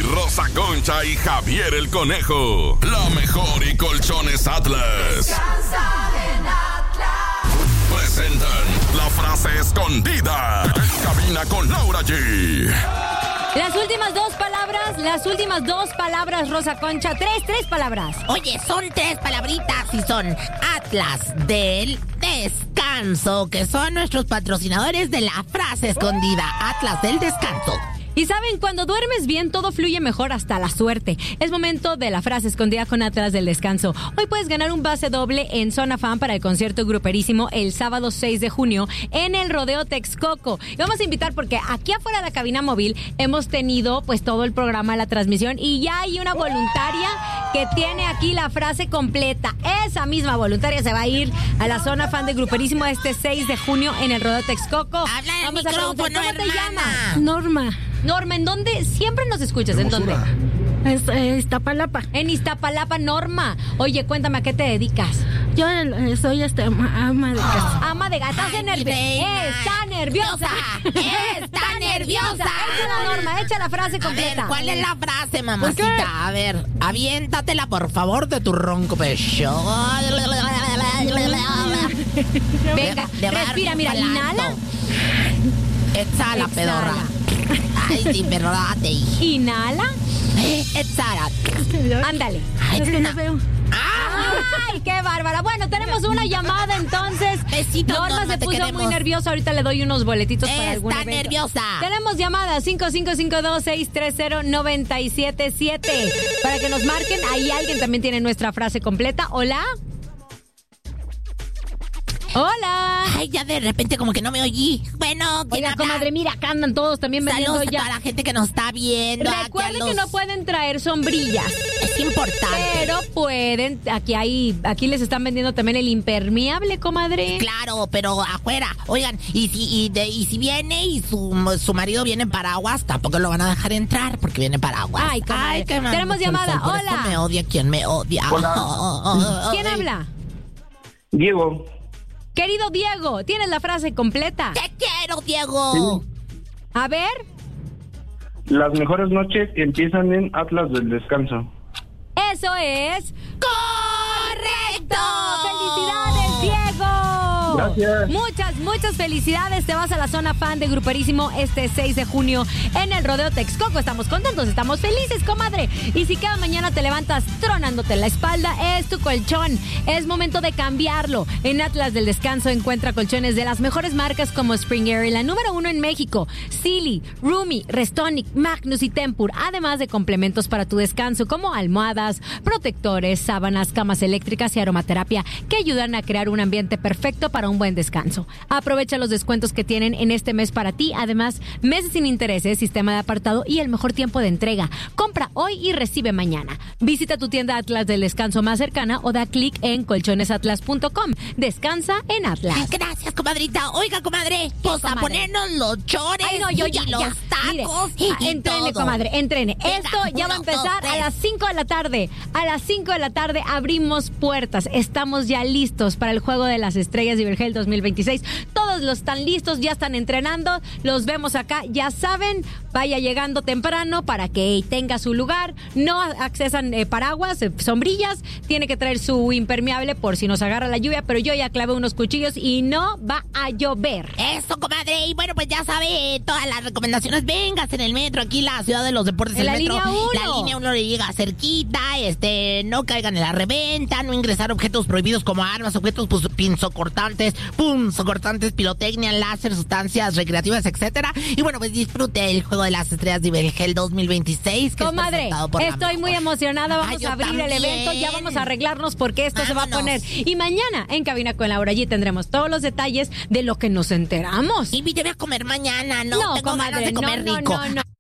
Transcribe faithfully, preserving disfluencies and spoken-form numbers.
Rosa Concha y Javier el Conejo. La mejor y colchones Atlas. Descansa en Atlas. Presentan la frase escondida. En cabina con Laura G. Las últimas dos palabras, las últimas dos palabras, Rosa Concha. Tres, tres palabras. Oye, son tres palabritas y son Atlas del Descanso, que son nuestros patrocinadores de la frase escondida. Atlas del Descanso. Y saben, cuando duermes bien, todo fluye mejor, hasta la suerte. Es momento de la frase escondida con Atlas del Descanso. Hoy puedes ganar un pase doble en Zona Fan para el concierto gruperísimo el sábado seis de junio en el Rodeo Texcoco. Y vamos a invitar porque aquí afuera de la cabina móvil hemos tenido pues todo el programa, la transmisión, y ya hay una voluntaria que tiene aquí la frase completa. Esa misma voluntaria se va a ir a la Zona Fan de gruperísimo este seis de junio en el Rodeo Texcoco. Habla el Vamos micrófono, a preguntar, ¿cómo te hermana? llamas? Norma, Norma, ¿en dónde siempre nos escuchas? ¿En dónde? es eh, Iztapalapa. En Iztapalapa, Norma. Oye, cuéntame, ¿a qué te dedicas? Yo eh, soy este, ama, ama de casa. Ama de gata, Ay, nerviosa. reina. Está nerviosa. Está nerviosa. Échala, Norma, echa la frase A ver, completa. ¿cuál es la frase, mamacita? A ver, aviéntatela, por favor, de tu ronco pecho. Venga, De- de respira, barco mira, pa'lante. inhala. Exhala, Exhala. pedorra. Ay, sí, pedorra, te dije. Inhala. Exhala. Ándale. Ay, Es que no. no veo. ¡Ay, qué bárbara! Bueno, tenemos una llamada entonces. Besitos, Norma Norma, se te puso queremos. muy nerviosa. Ahorita le doy unos boletitos para algún Está evento. nerviosa. Tenemos llamada cinco cinco cinco dos seis tres cero nueve siete siete para que nos marquen. Ahí alguien también tiene nuestra frase completa. Hola. Hola. Ay, ya de repente como que no me oí. Bueno, ¿quién Oiga, habla? comadre, mira, acá andan todos también vendiendo Saludos a ya. toda la gente que nos está viendo. aquí a Recuerden los- que no pueden traer sombrillas, Es importante. pero pueden, aquí hay, aquí les están vendiendo también el impermeable, comadre. Claro, pero afuera. Oigan, y si y, de- y si viene y su, su marido viene en paraguas, tampoco lo van a dejar entrar porque viene en paraguas. Ay, comadre. qué mal. Tenemos llamada. Por Hola. eso me odia quien me odia. Hola. ¿Quién habla? Diego, Querido Diego, ¿tienes la frase completa? Te quiero, Diego. A ver. las mejores noches empiezan en Atlas del Descanso. Eso es ¡Correcto! ¡Felicidades, Diego! Gracias. Muchas, muchas felicidades. Te vas a la Zona Fan de Gruperísimo este seis de junio en el Rodeo Texcoco. Estamos contentos, estamos felices, comadre. Y si cada mañana te levantas tronándote la espalda, es tu colchón. Es momento de cambiarlo. En Atlas del Descanso encuentra colchones de las mejores marcas como Spring Air, la número uno en México, Sealy, Roomy, Restonic, Magnus y Tempur, además de complementos para tu descanso como almohadas, protectores, sábanas, camas eléctricas y aromaterapia que ayudan a crear un ambiente perfecto para un buen descanso. Aprovecha los descuentos que tienen en este mes para ti. Además, meses sin intereses, sistema de apartado y el mejor tiempo de entrega. Compra hoy y recibe mañana. Visita tu tienda Atlas del Descanso más cercana o da clic en colchones atlas punto com. Descansa en Atlas. Gracias, comadrita. Oiga, comadre, pues a comadre? ponernos los chores Ay, no, yo y ya, los ya. tacos Mire, y entrene, todo. comadre, entrene. Venga, Esto ya va a uno, empezar dos, a tres. las cinco de la tarde. A las cinco de la tarde abrimos puertas. Estamos ya listos para el Juego de las Estrellas de Vergel dos mil veintiséis. Todos los están listos, ya están entrenando. Los vemos acá, ya saben. Vaya llegando temprano para que tenga su lugar. No accesan eh, paraguas, eh, sombrillas. Tiene que traer su impermeable por si nos agarra la lluvia. Pero yo ya clavé unos cuchillos y no va a llover. Eso, comadre. Y bueno, pues ya sabe, todas las recomendaciones. Vengas en el metro, aquí la ciudad de los deportes. En el la metro. línea uno. La línea uno le llega cerquita. Este, no caigan en la reventa, no ingresar objetos prohibidos como armas, objetos pues, pinzocortantes, punzocortantes, pirotecnia, láser, sustancias recreativas, etcétera. Y bueno, pues disfrute el Juego de las Estrellas de Vergel dos mil veintiséis. Que es Comadre, presentado por la estoy muy mejor. emocionada. Vamos Ay, yo a abrir el también. evento. Ya vamos a arreglarnos porque esto se va a Vámonos. poner. Y mañana en Cabina con Laura allí tendremos todos los detalles de lo que nos enteramos. Invíteme a comer mañana, ¿no? No, Tengo comadre, ganas de comer no, no, rico. no, no.